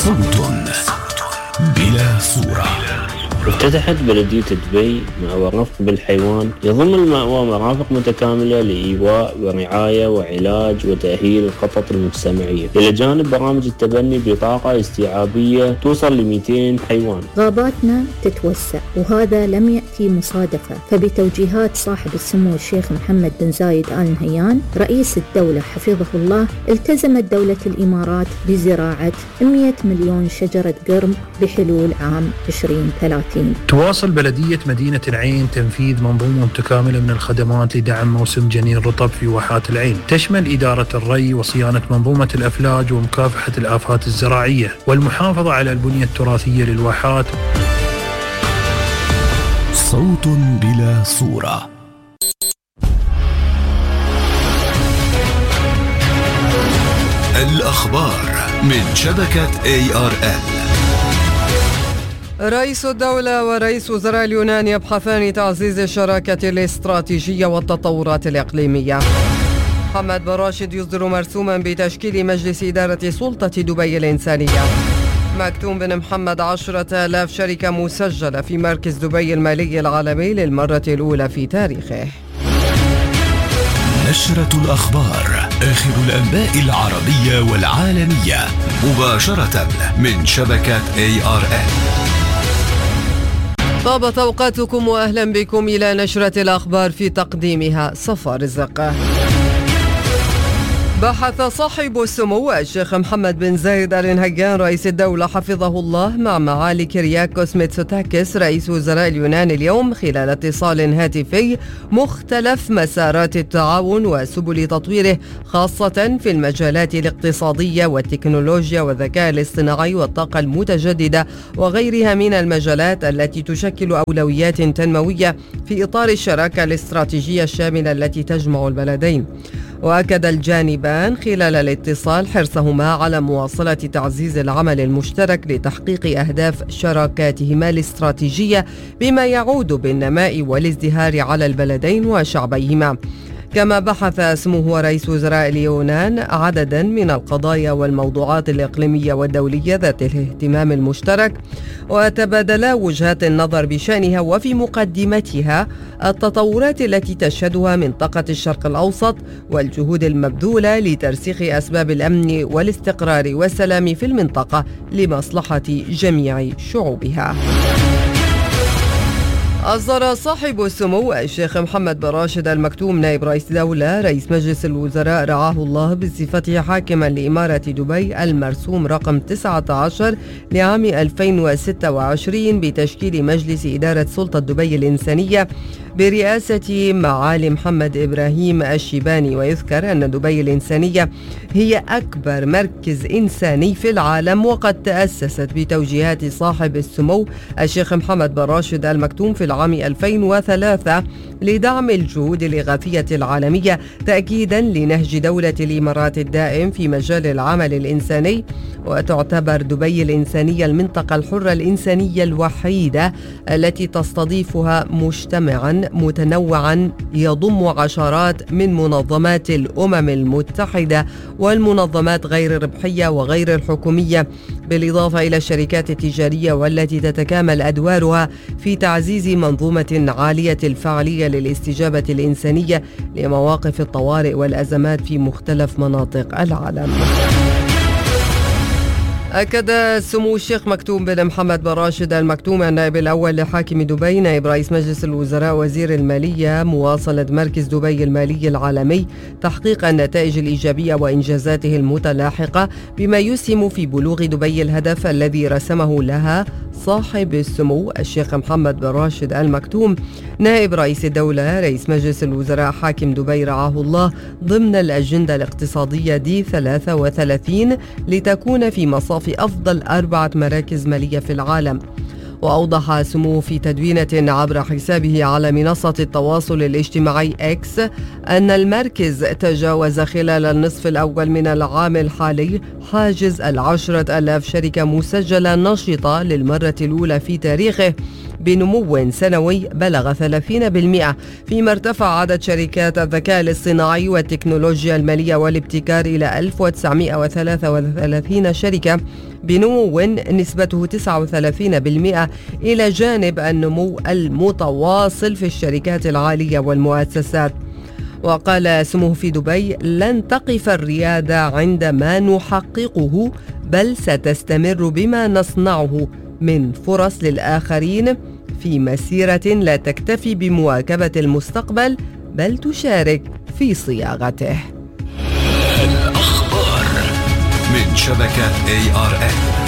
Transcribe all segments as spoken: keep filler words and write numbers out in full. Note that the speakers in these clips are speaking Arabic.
صوت بلا صورة. افتتحت بلدية دبي مأوى رفق بالحيوان يضم المأوى مرافق متكاملة لإيواء ورعاية وعلاج وتأهيل القطط المجتمعية، إلى جانب برامج التبني بطاقة استيعابية توصل ل مئتين حيوان. غاباتنا تتوسع وهذا لم يأتي مصادفة، فبتوجيهات صاحب السمو الشيخ محمد بن زايد آل نهيان رئيس الدولة حفظه الله، التزمت دولة الإمارات بزراعة مئة مليون شجرة قرم بحلول عام عشرين ثلاثين. تواصل بلدية مدينة العين تنفيذ منظومة متكاملة من الخدمات لدعم موسم جنين الرطب في واحات العين، تشمل إدارة الري وصيانة منظومة الأفلاج ومكافحة الآفات الزراعية والمحافظة على البنية التراثية للواحات. صوت بلا صورة. الأخبار من شبكة إيه آر إل. رئيس الدولة ورئيس وزراء اليونان يبحثان تعزيز الشراكة الاستراتيجية والتطورات الإقليمية. محمد بن راشد يصدر مرسوما بتشكيل مجلس إدارة سلطة دبي الإنسانية. مكتوم بن محمد عشرة آلاف شركة مسجلة في مركز دبي المالي العالمي للمرة الأولى في تاريخه. نشرة الأخبار، آخر الأنباء العربية والعالمية مباشرة من شبكة إيه آر إل. طابت أوقاتكم وأهلا بكم إلى نشرة الأخبار، في تقديمها صفا رزق. بحث صاحب السمو الشيخ محمد بن زايد آل نهيان رئيس الدولة حفظه الله مع معالي كيرياكوس ميتسوتاكيس رئيس وزراء اليونان اليوم خلال اتصال هاتفي مختلف مسارات التعاون وسبل تطويره، خاصة في المجالات الاقتصادية والتكنولوجيا والذكاء الاصطناعي والطاقة المتجددة وغيرها من المجالات التي تشكل أولويات تنموية في إطار الشراكة الاستراتيجية الشاملة التي تجمع البلدين. وأكد الجانبان خلال الاتصال حرصهما على مواصلة تعزيز العمل المشترك لتحقيق أهداف شراكاتهما الاستراتيجية بما يعود بالنماء والازدهار على البلدين وشعبيهما. كما بحث سموه رئيس وزراء اليونان عددا من القضايا والموضوعات الإقليمية والدولية ذات الاهتمام المشترك، وتبادلا وجهات النظر بشأنها وفي مقدمتها التطورات التي تشهدها منطقة الشرق الأوسط والجهود المبذولة لترسيخ أسباب الأمن والاستقرار والسلام في المنطقة لمصلحة جميع شعوبها. أصدر صاحب السمو الشيخ محمد بن راشد آل مكتوم نائب رئيس الدولة رئيس مجلس الوزراء رعاه الله بصفته حاكما لإمارة دبي المرسوم رقم تسعة عشر لعام ألفين وستة وعشرين بتشكيل مجلس إدارة سلطة دبي الإنسانية برئاسة معالي محمد إبراهيم الشيباني. ويذكر أن دبي الإنسانية هي أكبر مركز إنساني في العالم، وقد تأسست بتوجيهات صاحب السمو الشيخ محمد بن راشد آل مكتوم في العام ألفين وثلاثة لدعم الجهود الإغاثية العالمية، تأكيدا لنهج دولة الإمارات الدائم في مجال العمل الإنساني. وتعتبر دبي الإنسانية المنطقة الحرة الإنسانية الوحيدة التي تستضيفها مجتمعا متنوعا يضم عشرات من منظمات الأمم المتحدة والمنظمات غير الربحية وغير الحكومية، بالإضافة إلى الشركات التجارية والتي تتكامل أدوارها في تعزيز منظومة عالية الفاعلية للاستجابة الإنسانية لمواقف الطوارئ والأزمات في مختلف مناطق العالم. أكد سمو الشيخ مكتوم بن محمد بن راشد آل مكتوم النائب الأول لحاكم دبي نائب رئيس مجلس الوزراء وزير المالية مواصلة مركز دبي المالي العالمي تحقيق النتائج الإيجابية وإنجازاته المتلاحقة، بما يسهم في بلوغ دبي الهدف الذي رسمه لها صاحب السمو الشيخ محمد بن راشد آل مكتوم نائب رئيس الدولة رئيس مجلس الوزراء حاكم دبي رعاه الله ضمن الأجندة الاقتصادية دي ثلاثة وثلاثين لتكون في مصاف أفضل أربعة مراكز مالية في العالم. وأوضح سموه في تدوينة عبر حسابه على منصة التواصل الاجتماعي إكس أن المركز تجاوز خلال النصف الأول من العام الحالي حاجز العشرة ألاف شركة مسجلة نشطة للمرة الأولى في تاريخه بنمو سنوي بلغ ثلاثين بالمئة، فيما ارتفع عدد شركات الذكاء الاصطناعي والتكنولوجيا المالية والابتكار إلى ألف وتسعمئة وثلاثة وثلاثين شركة بنمو نسبته تسعة وثلاثين بالمئة، إلى جانب النمو المتواصل في الشركات العالية والمؤسسات. وقال سموه في دبي: لن تقف الريادة عند ما نحققه، بل ستستمر بما نصنعه من فرص للآخرين في مسيرة لا تكتفي بمواكبة المستقبل بل تشارك في صياغته. الأخبار من شبكة إيه آر إن.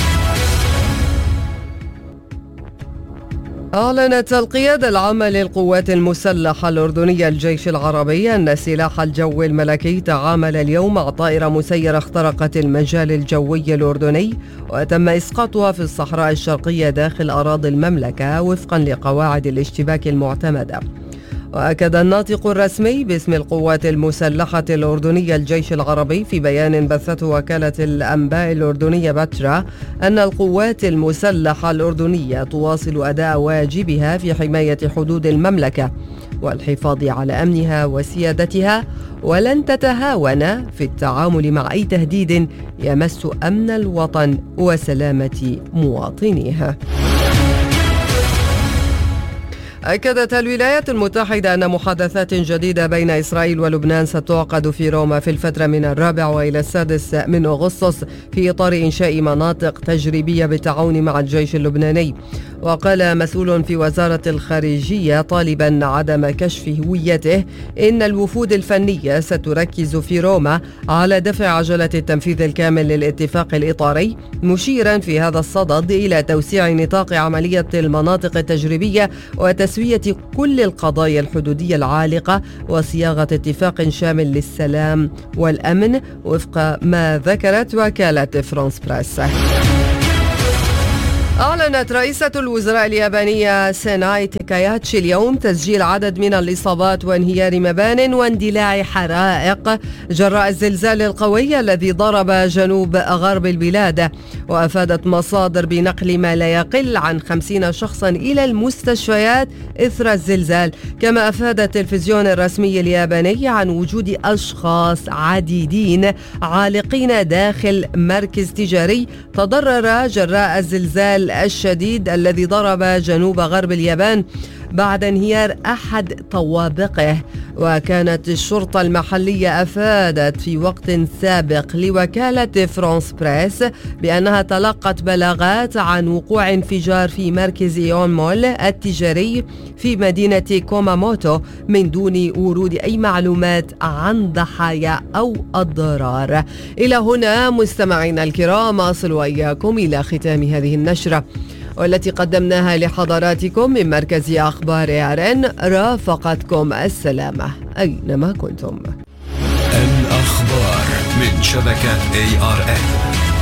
أعلنت القيادة العامة للقوات المسلحة الأردنية الجيش العربي أن سلاح الجو الملكي تعامل اليوم مع طائرة مسيرة اخترقت المجال الجوي الأردني وتم إسقاطها في الصحراء الشرقية داخل أراضي المملكة وفقا لقواعد الاشتباك المعتمدة. وأكد الناطق الرسمي باسم القوات المسلحة الأردنية الجيش العربي في بيان بثته وكالة الأنباء الأردنية بترا أن القوات المسلحة الأردنية تواصل أداء واجبها في حماية حدود المملكة والحفاظ على أمنها وسيادتها، ولن تتهاون في التعامل مع أي تهديد يمس أمن الوطن وسلامة مواطنيها. أكدت الولايات المتحدة أن محادثات جديدة بين إسرائيل ولبنان ستعقد في روما في الفترة من الرابع وإلى السادس من أغسطس في إطار إنشاء مناطق تجريبية بالتعاون مع الجيش اللبناني. وقال مسؤول في وزارة الخارجية طالبا عدم كشف هويته إن الوفود الفنية ستركز في روما على دفع عجلة التنفيذ الكامل للاتفاق الإطاري، مشيرا في هذا الصدد إلى توسيع نطاق عملية المناطق التجريبية وتسوية كل القضايا الحدودية العالقة وصياغة اتفاق شامل للسلام والأمن وفق ما ذكرت وكالة فرانس بريس. أعلنت رئيسة الوزراء اليابانية سيناي تاكاياتشي اليوم تسجيل عدد من الإصابات وانهيار مبان واندلاع حرائق جراء الزلزال القوي الذي ضرب جنوب غرب البلاد. وأفادت مصادر بنقل ما لا يقل عن خمسين شخصا إلى المستشفيات إثر الزلزال. كما أفاد التلفزيون الرسمي الياباني عن وجود أشخاص عديدين عالقين داخل مركز تجاري تضرر جراء الزلزال الشديد الذي ضرب جنوب غرب اليابان بعد انهيار أحد طوابقه. وكانت الشرطة المحلية أفادت في وقت سابق لوكالة فرانس بريس بأنها تلقت بلاغات عن وقوع انفجار في مركز إيون مول التجاري في مدينة كوماموتو من دون ورود أي معلومات عن ضحايا أو أضرار. إلى هنا مستمعينا الكرام أصل وإياكم إلى ختام هذه النشرة والتي قدمناها لحضراتكم من مركز أخبار إيه آر إن. رافقتكم السلامة أينما كنتم. الأخبار من شبكة إيه آر إن.